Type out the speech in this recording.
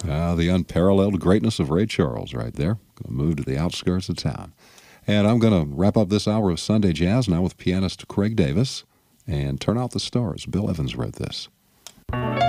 The unparalleled greatness of Ray Charles right there. Going to move to the outskirts of town. And I'm going to wrap up this hour of Sunday Jazz now with pianist Craig Davis and Turn Out the Stars. Bill Evans wrote this.